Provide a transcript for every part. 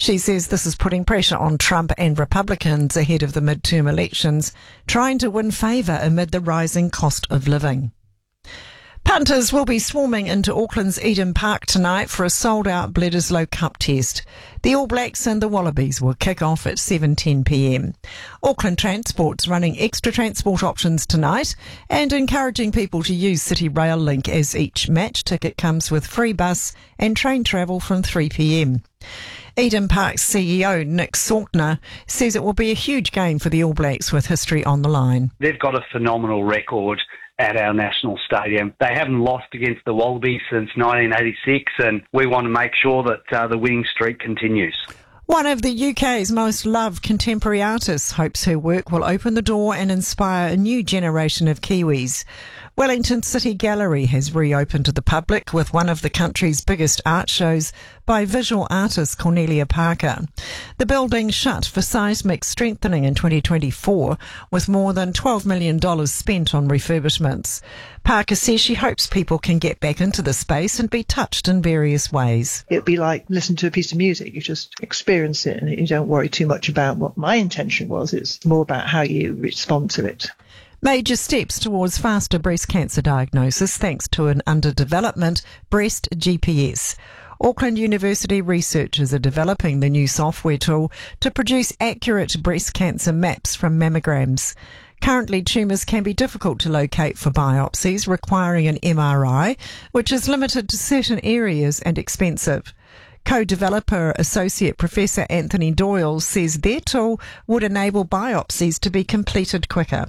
She says this is putting pressure on Trump and Republicans ahead of the midterm elections, trying to win favour amid the rising cost of living. Punters will be swarming into Auckland's Eden Park tonight for a sold-out Bledisloe Cup test. The All Blacks and the Wallabies will kick off at 7:10pm. Auckland Transport's running extra transport options tonight and encouraging people to use City Rail Link as each match ticket comes with free bus and train travel from 3pm. Eden Park's CEO Nick Sautner says it will be a huge game for the All Blacks with history on the line. They've got a phenomenal record at our national stadium. They haven't lost against the Wallabies since 1986, and we want to make sure that the winning streak continues. One of the UK's most loved contemporary artists hopes her work will open the door and inspire a new generation of Kiwis. Wellington City Gallery has reopened to the public with one of the country's biggest art shows by visual artist Cornelia Parker. The building shut for seismic strengthening in 2024 with more than $12 million spent on refurbishments. Parker says she hopes people can get back into the space and be touched in various ways. It'd be like listening to a piece of music. You just experience it and you don't worry too much about what my intention was. It's more about how you respond to it. Major steps towards faster breast cancer diagnosis thanks to an under-development breast GPS. Auckland University researchers are developing the new software tool to produce accurate breast cancer maps from mammograms. Currently, tumours can be difficult to locate for biopsies, requiring an MRI, which is limited to certain areas and expensive. Co-developer Associate Professor Anthony Doyle says their tool would enable biopsies to be completed quicker.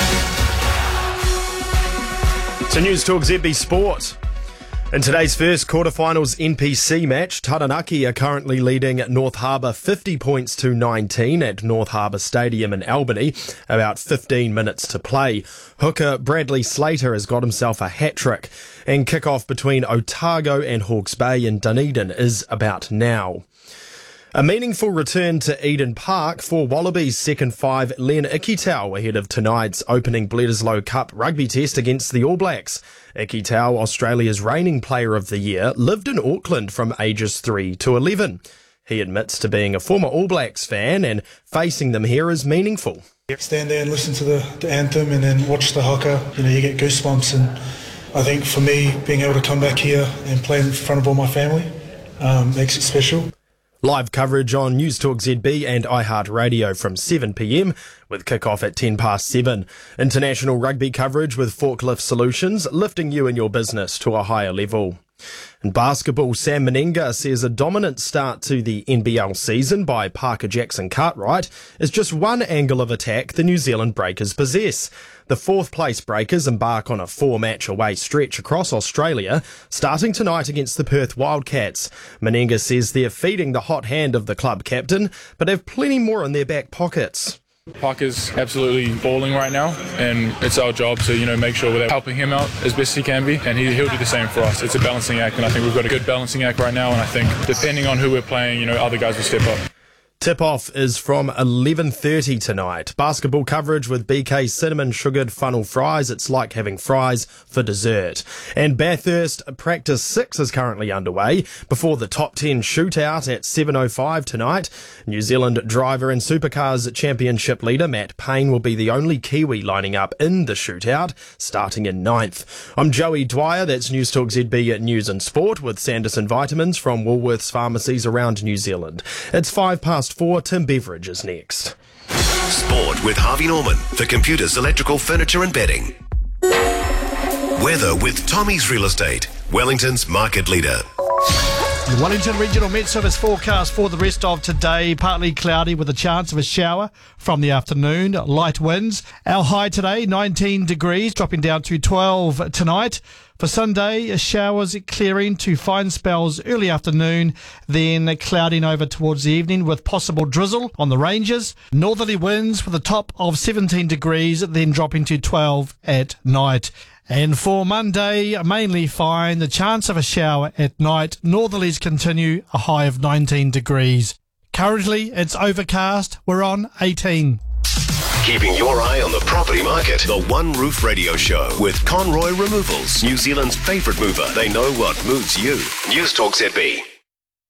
So News Talk ZB Sport. In today's first quarterfinals NPC match, Taranaki are currently leading North Harbour 50 points to 19 at North Harbour Stadium in Albany, about 15 minutes to play. Hooker Bradley Slater has got himself a hat-trick, and kick-off between Otago and Hawke's Bay in Dunedin is about now. A meaningful return to Eden Park for Wallabies second five Len Ikitau ahead of tonight's opening Bledisloe Cup rugby test against the All Blacks. Ikitau, Australia's reigning player of the year, lived in Auckland from ages 3 to 11. He admits to being a former All Blacks fan and facing them here is meaningful. Stand there and listen to the anthem and then watch the haka, you get goosebumps, and I think for me being able to come back here and play in front of all my family makes it special. Live coverage on News Talk ZB and iHeartRadio from 7pm with kick-off at 7:10. International rugby coverage with Forklift Solutions, lifting you and your business to a higher level. In basketball, Sam Meninga says a dominant start to the NBL season by Parker Jackson Cartwright is just one angle of attack the New Zealand Breakers possess. The fourth-place Breakers embark on a 4-match away stretch across Australia, starting tonight against the Perth Wildcats. Meninga says they're feeding the hot hand of the club captain, but have plenty more in their back pockets. Parker's absolutely balling right now, and it's our job to make sure we're helping him out as best he can be, and he'll do the same for us. It's a balancing act, and I think we've got a good balancing act right now, and I think depending on who we're playing, other guys will step up. Tip-off is from 11:30 tonight. Basketball coverage with BK cinnamon sugared funnel fries. It's like having fries for dessert. And Bathurst Practice 6 is currently underway before the top 10 shootout at 7:05 tonight. New Zealand driver and supercars championship leader Matt Payne will be the only Kiwi lining up in the shootout, starting in 9th. I'm Joey Dwyer. That's News Talk ZB News and Sport with Sanderson Vitamins from Woolworths pharmacies around New Zealand. It's 4:05. Tim Beveridge is next. Sport with Harvey Norman for computers, electrical, furniture and bedding. Weather with Tommy's Real Estate, Wellington's market leader. The Wellington Regional Met Service forecast for the rest of today, partly cloudy with a chance of a shower from the afternoon, light winds. Our high today, 19 degrees, dropping down to 12 tonight. For Sunday, showers clearing to fine spells early afternoon, then clouding over towards the evening with possible drizzle on the ranges. Northerly winds with a top of 17 degrees, then dropping to 12 at night. And for Monday, mainly fine, the chance of a shower at night. Northerlies continue, a high of 19 degrees. Currently, it's overcast. We're on 18. Keeping your eye on the property market. The One Roof Radio Show with Conroy Removals, New Zealand's favourite mover. They know what moves you. News Talk ZB.